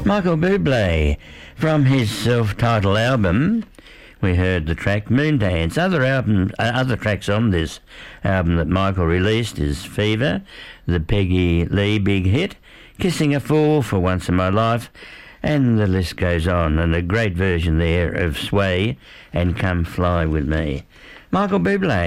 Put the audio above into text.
Michael Bublé, from his self-titled album, we heard the track Moondance. Other tracks on this album that Michael released is Fever, the Peggy Lee big hit, Kissing a Fool, For Once in My Life, and the list goes on, and a great version there of Sway and Come Fly With Me. Michael Bublé.